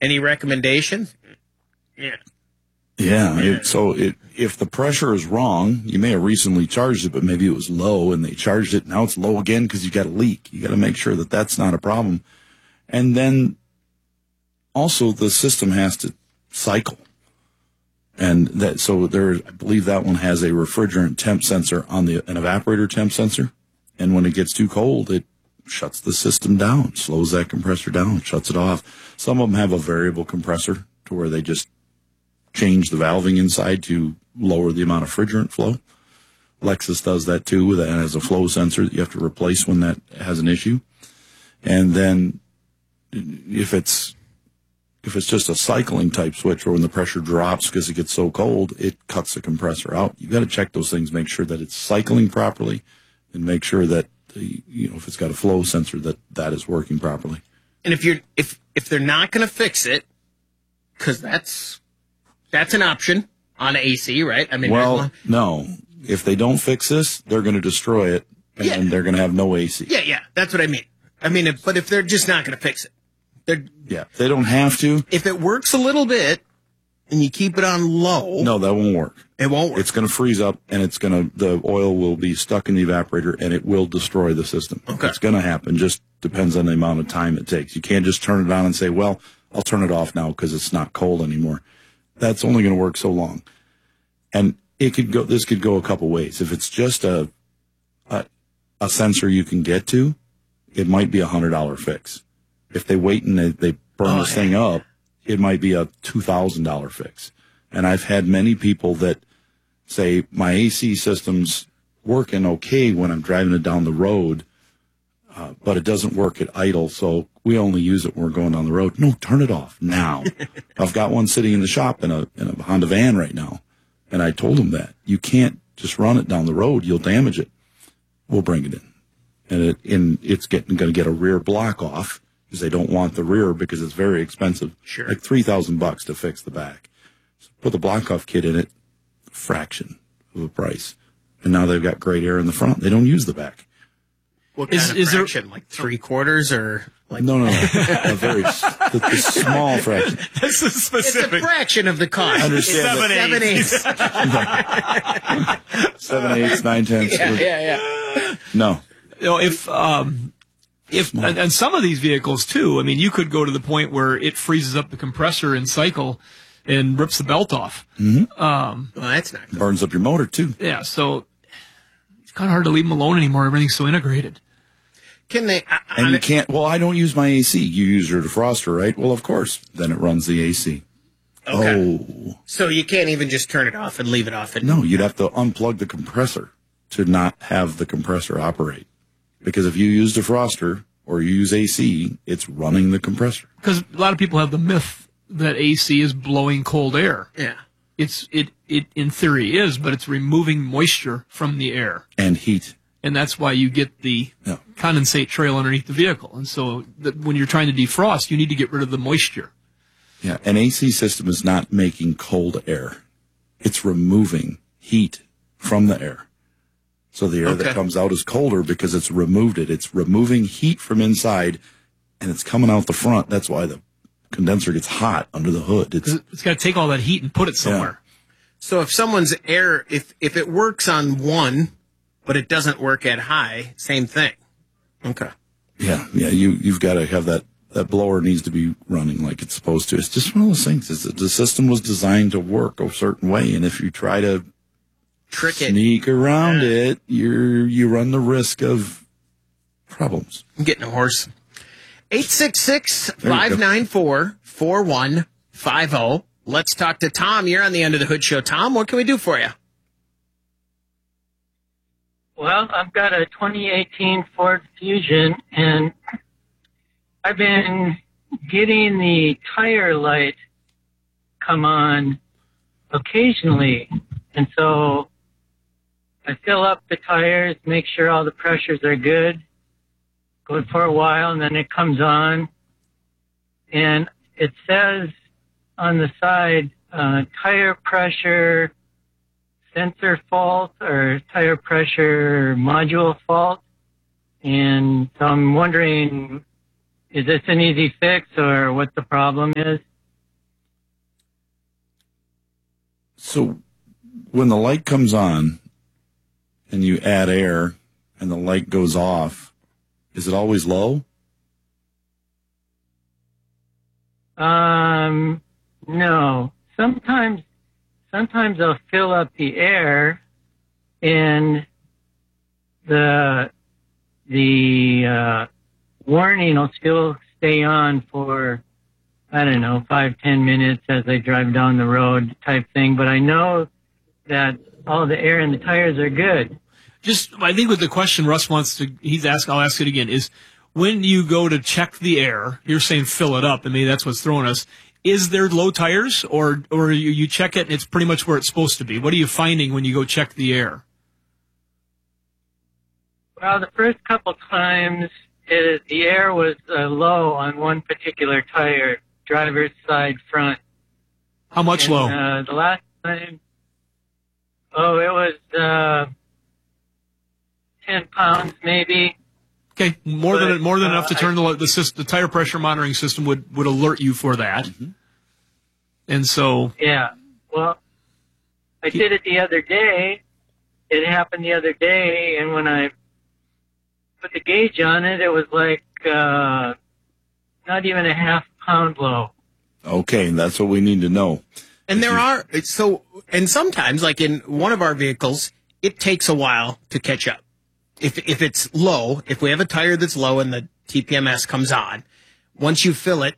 Any recommendations? Yeah. Yeah. If the pressure is wrong, you may have recently charged it, but maybe it was low and they charged it. Now it's low again because you got a leak. You got to make sure that that's not a problem. And then also the system has to cycle. And I believe that one has a refrigerant temp sensor on an evaporator temp sensor. And when it gets too cold, it shuts the system down, slows that compressor down, shuts it off. Some of them have a variable compressor to where they just change the valving inside to lower the amount of refrigerant flow. Lexus does that too. That has a flow sensor that you have to replace when that has an issue. And then if it's just a cycling type switch, or when the pressure drops because it gets so cold, it cuts the compressor out. You got to check those things, make sure that it's cycling properly, and make sure that if it's got a flow sensor that is working properly. And if they're not going to fix it, because that's an option on AC, right? I mean, no. If they don't fix this, they're going to destroy it, and they're going to have no AC. Yeah, that's what I mean. But if they're just not going to fix it, they don't have to. If it works a little bit and you keep it on low. No, that won't work. It won't work. It's going to freeze up, and the oil will be stuck in the evaporator, and it will destroy the system. Okay. It's going to happen. Just depends on the amount of time it takes. You can't just turn it on and say, well, I'll turn it off now because it's not cold anymore. That's only going to work so long. And this could go a couple ways. If it's just a sensor you can get to, it might be $100 fix. If they wait and they burn this thing up, it might be a $2,000 fix. And I've had many people that say, my AC system's working okay when I'm driving it down the road, but it doesn't work at idle, so we only use it when we're going down the road. No, turn it off now. I've got one sitting in the shop in a Honda van right now, and I told them that. You can't just run it down the road. You'll damage it. We'll bring it in. And it's going to get a rear block off, because they don't want the rear because it's very expensive. Sure. Like $3,000 to fix the back. So put the block off kit in it, fraction of the price. And now they've got great air in the front. They don't use the back. What kind of fraction? Like 3/4 or like? No. A very the small fraction. This is specific. It's a fraction of the cost. I understand. 7/8. 7/8, 9/10. Yeah. No. If and some of these vehicles too, I mean, you could go to the point where it freezes up the compressor in cycle and rips the belt off. Mm-hmm. Well, that's not good. Burns up your motor too. Yeah, so it's kind of hard to leave them alone anymore. Everything's so integrated. Can they? And you can't. Well, I don't use my AC. You use your defroster, right? Well, of course. Then it runs the AC. Okay. Oh. So you can't even just turn it off and leave it off. No, you'd have to unplug the compressor to not have the compressor operate. Because if you use defroster or you use AC, it's running the compressor. Because a lot of people have the myth that AC is blowing cold air. Yeah. It in theory is, but it's removing moisture from the air. And heat. And that's why you get the condensate trail underneath the vehicle. And so when you're trying to defrost, you need to get rid of the moisture. Yeah, an AC system is not making cold air. It's removing heat from the air. So the air that comes out is colder because it's removed it. It's removing heat from inside, and it's coming out the front. That's why the condenser gets hot under the hood. It's got to take all that heat and put it somewhere. Yeah. So if someone's air, if it works on one, but it doesn't work at high, same thing. Okay. Yeah. You've got to have that blower needs to be running like it's supposed to. It's just one of those things. The system was designed to work a certain way, and if you try to sneak around it, you run the risk of problems. I'm getting a horse. 866-594-4150. Let's talk to Tom. You're on the Under the Hood Show. Tom, what can we do for you? Well, I've got a 2018 Ford Fusion, and I've been getting the tire light come on occasionally. And so I fill up the tires, make sure all the pressures are good, go for a while, and then it comes on. And it says on the side, tire pressure sensor fault or tire pressure module fault. And so I'm wondering, is this an easy fix or what the problem is? So when the light comes on and you add air and the light goes off, is it always low? No. Sometimes I'll fill up the air and the warning will still stay on for, I don't know, 5-10 minutes as I drive down the road type thing. But I know that all the air in the tires are good. I think with the question Russ wants to, I'll ask it again, is when you go to check the air, you're saying fill it up, and maybe that's what's throwing us. Is there low tires, or you check it and it's pretty much where it's supposed to be? What are you finding when you go check the air? Well, the first couple times, the air was low on one particular tire, driver's side front. How much low? The last time, it was 10 pounds maybe. Okay, more than enough to turn the tire pressure monitoring system would alert you for that. Mm-hmm. And so yeah, well, I did it the other day. It happened the other day, and when I put the gauge on it, it was like not even a half pound low. Okay, that's what we need to know. And and sometimes, like in one of our vehicles, it takes a while to catch up. If it's low, if we have a tire that's low and the TPMS comes on, once you fill it,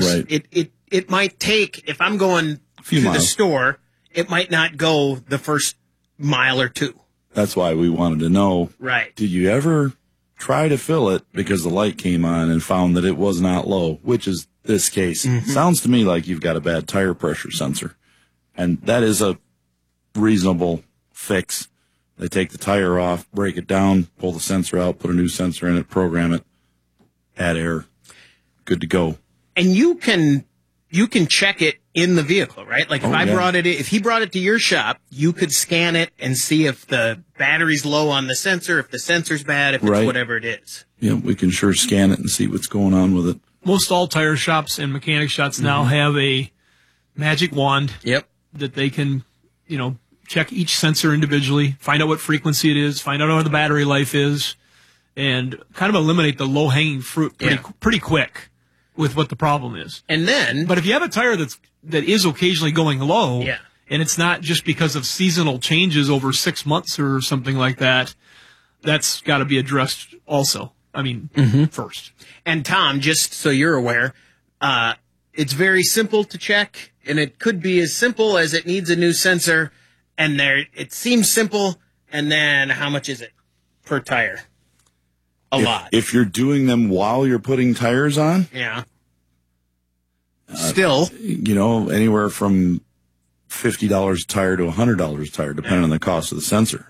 it might take, if I'm going to the store, it might not go the first mile or two. That's why we wanted to know. Right. Did you ever try to fill it because the light came on and found that it was not low, which is this case? Mm-hmm. Sounds to me like you've got a bad tire pressure sensor. And that is a reasonable fix. They take the tire off, break it down, pull the sensor out, put a new sensor in it, program it, add air. Good to go. And you can check it in the vehicle, right? Like if he brought it to your shop, you could scan it and see if the battery's low on the sensor, if the sensor's bad, if it's whatever it is. Yeah, we can sure scan it and see what's going on with it. Most all tire shops and mechanic shops now have a magic wand. Yep. That they can, check each sensor individually, find out what frequency it is, find out what the battery life is, and kind of eliminate the low-hanging fruit pretty quick with what the problem is. And then, but if you have a tire that is occasionally going low, and it's not just because of seasonal changes over 6 months or something like that, that's got to be addressed also. I mean, first. And Tom, just so you're aware, it's very simple to check, and it could be as simple as it needs a new sensor. And it seems simple, and then how much is it per tire? A lot. If you're doing them while you're putting tires on? Yeah. Still. Anywhere from $50 a tire to $100 a tire, depending on the cost of the sensor.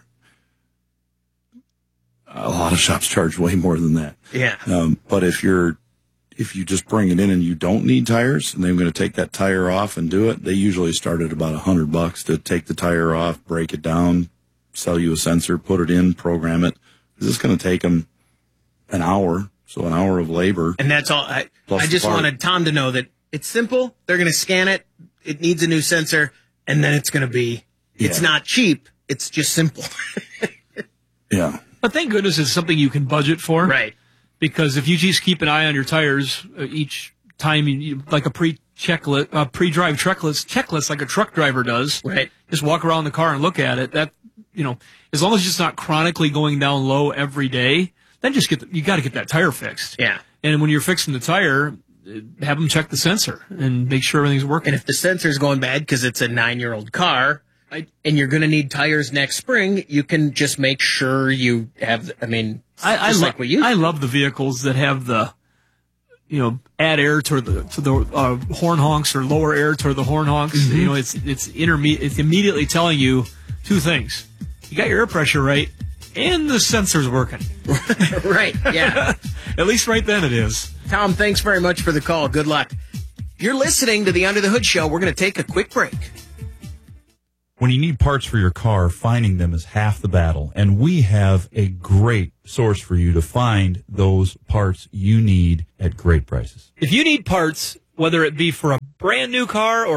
A lot of shops charge way more than that. Yeah. But if you just bring it in and you don't need tires, and they're going to take that tire off and do it, they usually start at about $100 to take the tire off, break it down, sell you a sensor, put it in, program it. This is going to take them an hour, so an hour of labor. And that's all. I just wanted Tom to know that it's simple. They're going to scan it. It needs a new sensor, and then it's going to be. It's not cheap. It's just simple. Yeah. But thank goodness it's something you can budget for. Right. Because if you just keep an eye on your tires each time, like a pre-drive checklist like a truck driver does, right? Just walk around the car and look at it. That, as long as it's not chronically going down low every day, then you got to get that tire fixed. Yeah. And when you're fixing the tire, have them check the sensor and make sure everything's working. And if the sensor's going bad because it's a 9-year-old car, and you're going to need tires next spring, you can just make sure you have. I love the vehicles that have the, add air to the horn honks or lower air to the horn honks. Mm-hmm. It's immediately telling you two things: you got your air pressure right, and the sensor's working. Right? Yeah. At least right then it is. Tom, thanks very much for the call. Good luck. You're listening to the Under the Hood Show. We're going to take a quick break. When you need parts for your car, finding them is half the battle, and we have a great source for you to find those parts you need at great prices. If you need parts, whether it be for a brand new car or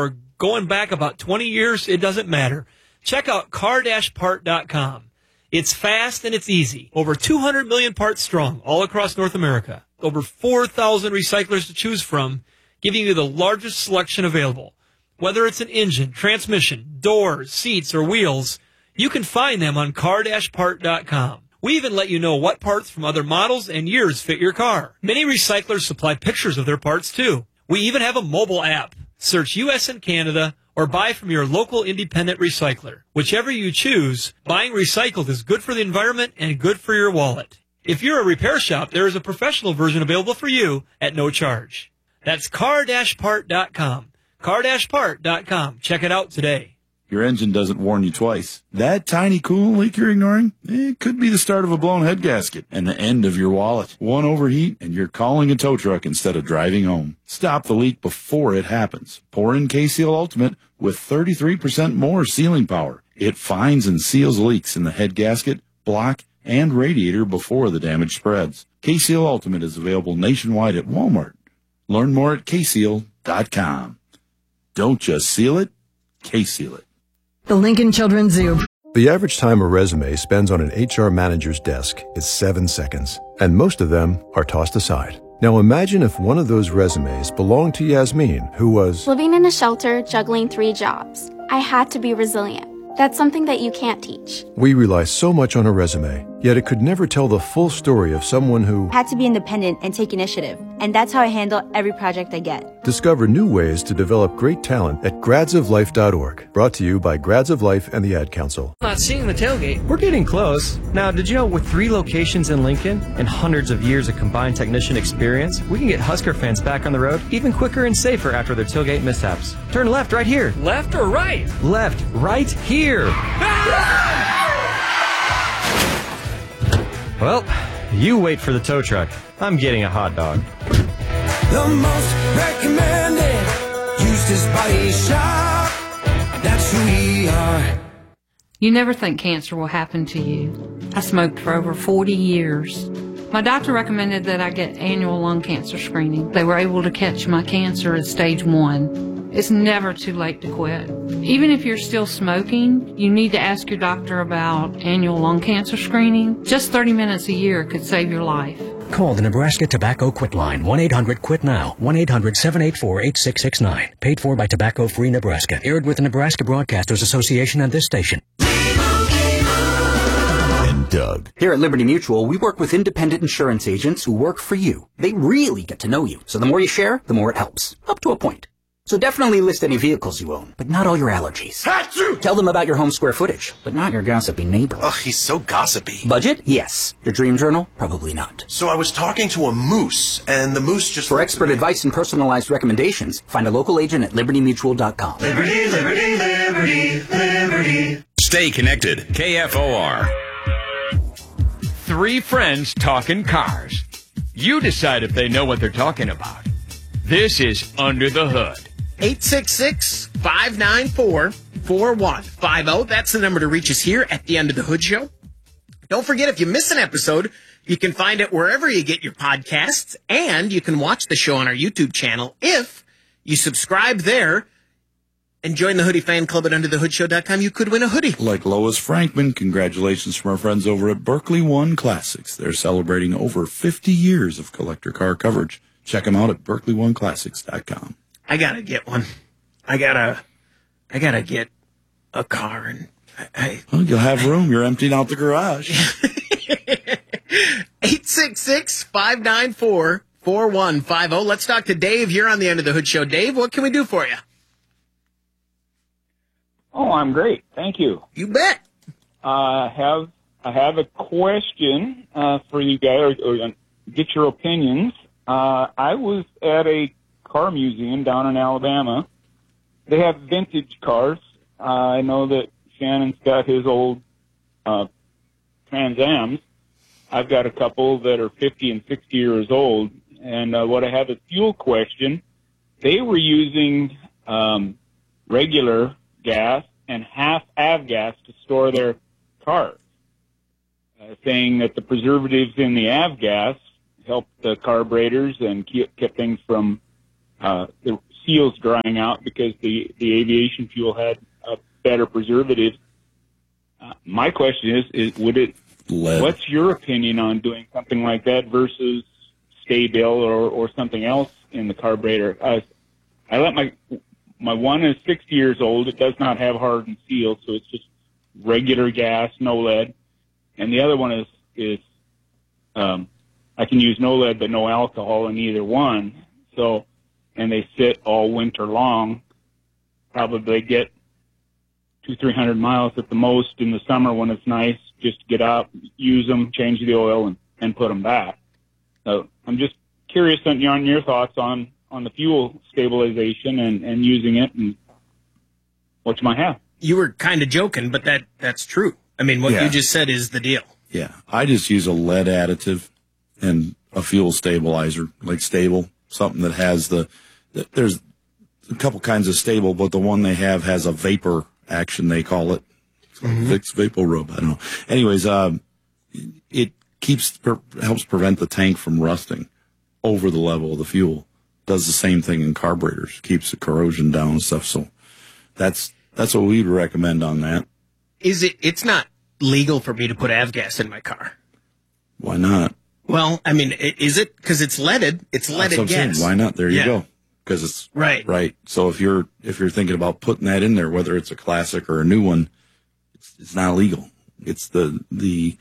going back about 20 years, it doesn't matter. Check out car-part.com. It's fast and it's easy. Over 200 million parts strong all across North America. Over 4,000 recyclers to choose from, giving you the largest selection available. Whether it's an engine, transmission, doors, seats, or wheels, you can find them on car-part.com. We even let you know what parts from other models and years fit your car. Many recyclers supply pictures of their parts, too. We even have a mobile app. Search U.S. and Canada or buy from your local independent recycler. Whichever you choose, buying recycled is good for the environment and good for your wallet. If you're a repair shop, there is a professional version available for you at no charge. That's car-part.com. Car-part.com. Check it out today. Your engine doesn't warn you twice. That tiny coolant leak you're ignoring? It could be the start of a blown head gasket and the end of your wallet. One overheat and you're calling a tow truck instead of driving home. Stop the leak before it happens. Pour in K-Seal Ultimate with 33% more sealing power. It finds and seals leaks in the head gasket, block, and radiator before the damage spreads. K-Seal Ultimate is available nationwide at Walmart. Learn more at kseal.com. Don't just seal it, K-Seal it. The Lincoln Children's Zoo. The average time a resume spends on an HR manager's desk is 7 seconds, and most of them are tossed aside. Now imagine if one of those resumes belonged to Yasmin, who was living in a shelter, juggling 3 jobs. I had to be resilient. That's something that you can't teach. We rely so much on a resume, yet it could never tell the full story of someone who had to be independent and take initiative. And that's how I handle every project I get. Discover new ways to develop great talent at gradsoflife.org. Brought to you by Grads of Life and the Ad Council. Not seeing the tailgate. We're getting close. Now, did you know with 3 locations in Lincoln and hundreds of years of combined technician experience, we can get Husker fans back on the road even quicker and safer after their tailgate mishaps. Turn left right here. Left or right? Left right here. Well, you wait for the tow truck. I'm getting a hot dog. The most recommended Eustace Body Shop. That's who we are. You never think cancer will happen to you. I smoked for over 40 years. My doctor recommended that I get annual lung cancer screening. They were able to catch my cancer at stage 1. It's never too late to quit. Even if you're still smoking, you need to ask your doctor about annual lung cancer screening. Just 30 minutes a year could save your life. Call the Nebraska Tobacco Quit Line, 1-800-QUIT-NOW, 1-800-784-8669. Paid for by Tobacco Free Nebraska. Aired with the Nebraska Broadcasters Association and this station. And Doug. Here at Liberty Mutual, we work with independent insurance agents who work for you. They really get to know you. So the more you share, the more it helps. Up to a point. So definitely list any vehicles you own, but not all your allergies. Achoo! Tell them about your home square footage, but not your gossipy neighbor. Ugh, he's so gossipy. Budget? Yes. Your dream journal? Probably not. So I was talking to a moose, and the moose just... For expert advice and personalized recommendations, find a local agent at libertymutual.com. Liberty, liberty, liberty, liberty. Stay connected. KFOR. 3 friends talking cars. You decide if they know what they're talking about. This is Under the Hood. 866-594-4150. That's the number to reach us here at the Under the Hood Show. Don't forget, if you miss an episode, you can find it wherever you get your podcasts, and you can watch the show on our YouTube channel if you subscribe there and join the Hoodie Fan Club at UnderTheHoodShow.com. You could win a hoodie. Like Lois Frankman, congratulations from our friends over at Berkeley One Classics. They're celebrating over 50 years of collector car coverage. Check them out at BerkeleyOneClassics.com. I gotta get one. I gotta get a car, and well, you'll have room. You're emptying out the garage. 866-594-4150. Let's talk to Dave. You're on the End of the Hood Show. Dave, what can we do for you? Oh, I'm great. Thank you. You bet. I have a question for you guys, or get your opinions. I was at a car museum down in Alabama. They have vintage cars. I know that Shannon's got his old Trans Ams. I've got a couple that are 50 and 60 years old. And what I have a fuel question. They were using regular gas and half avgas to store their cars, saying that the preservatives in the avgas helped the carburetors and kept things from seals drying out because the aviation fuel had a better preservative. My question is would it? Lead. What's your opinion on doing something like that versus Sta-Bil or something else in the carburetor? I let my one is 60 years old. It does not have hardened seals, so it's just regular gas, no lead. And the other one is I can use no lead but no alcohol in either one. So, and they sit all winter long. Probably get 200-300 miles at the most in the summer when it's nice. Just get out, use them, change the oil, and put them back. So I'm just curious on your thoughts on the fuel stabilization and using it and what you might have. You were kind of joking, but that's true. I mean, what you just said is the deal. Yeah. I just use a lead additive and a fuel stabilizer, like Sta-Bil, something that has there's a couple kinds of Sta-Bil, but the one they have has a vapor action, they call it. Vicks Vapor Rub, I don't know. Anyways, it helps prevent the tank from rusting over the level of the fuel. Does the same thing in carburetors, keeps the corrosion down and stuff. So that's what we'd recommend on that. It's not legal for me to put avgas in my car. Why not? Well, I mean, is it? Because it's leaded. It's leaded gas. Why not? There you go. Because it's right. So if you're thinking about putting that in there, whether it's a classic or a new one, it's not illegal. It's the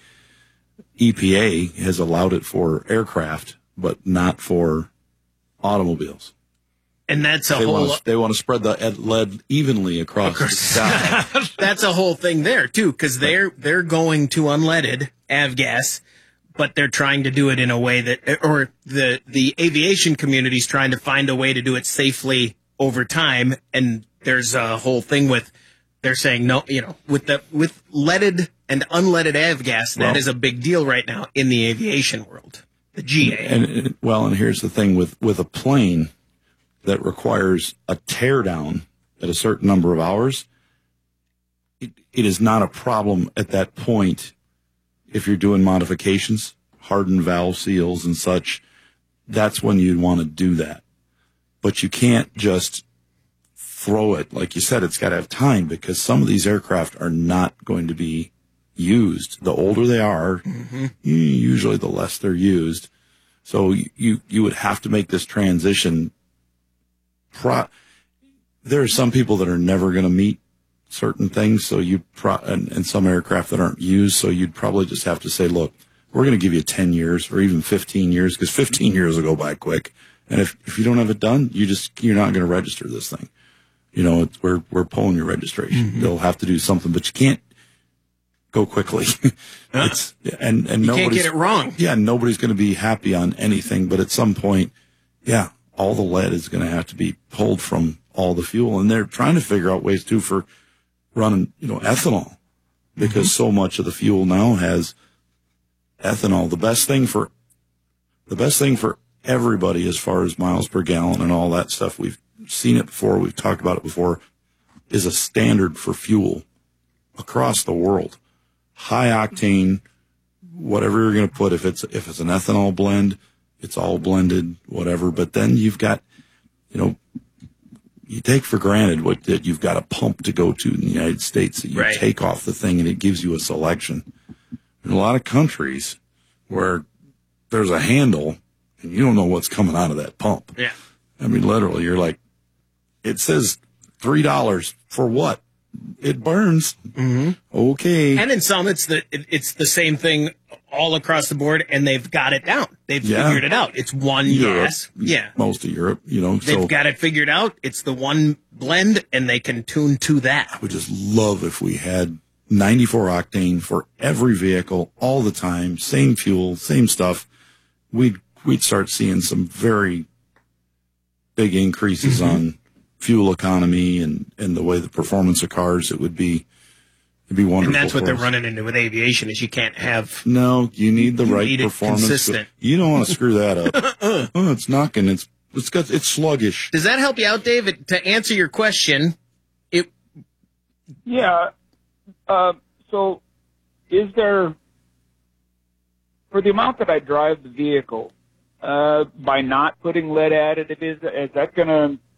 EPA has allowed it for aircraft, but not for automobiles. And that's they want to spread the lead evenly across the sky. That's a whole thing there too, because they're going to unleaded avgas, but they're trying to do it in a way that, or the aviation community is trying to find a way to do it safely over time. And there's a whole thing with, they're saying no, with leaded and unleaded avgas, that is a big deal right now in the aviation world, the GA. And here's the thing with a plane that requires a teardown at a certain number of hours, it is not a problem at that point. If you're doing modifications, hardened valve seals and such, that's when you'd want to do that. But you can't just throw it. Like you said, it's got to have time, because some of these aircraft are not going to be used. The older they are, usually the less they're used. So you would have to make this transition. There are some people that are never going to meet certain things, so and some aircraft that aren't used, so you'd probably just have to say, look, we're going to give you 10 years or even 15 years, because 15 years will go by quick. And if you don't have it done, you're not going to register this thing. We're pulling your registration. They'll have to do something, but you can't go quickly. And you can't get it wrong. Yeah, nobody's going to be happy on anything, but at some point, all the lead is going to have to be pulled from all the fuel. And they're trying to figure out ways too for running, ethanol, because so much of the fuel now has ethanol. The best thing for everybody as far as miles per gallon and all that stuff, we've seen it before, we've talked about it before, is a standard for fuel across the world. High octane, whatever you're going to put, if it's an ethanol blend, it's all blended, whatever. But then you've got, you take for granted that you've got a pump to go to in the United States that you take off the thing and it gives you a selection. In a lot of countries where there's a handle and you don't know what's coming out of that pump. Yeah. I mean, literally, you're like, it says $3 for what? It burns. Okay. And in some, it's the same thing all across the board, and they've got it down. They've figured it out. It's one gas. Yeah. Most of Europe, They've got it figured out. It's the one blend, and they can tune to that. I would just love if we had 94 octane for every vehicle all the time, same fuel, same stuff. We'd start seeing some very big increases on fuel economy and the way the performance of cars. It'd be wonderful. And that's what they're running into with aviation, is you can't have. No, you need the right performance. Consistent. You don't want to screw that up. It's knocking. It's sluggish. Does that help you out, David? To answer your question, so is there, for the amount that I drive the vehicle, by not putting lead additive, is that going to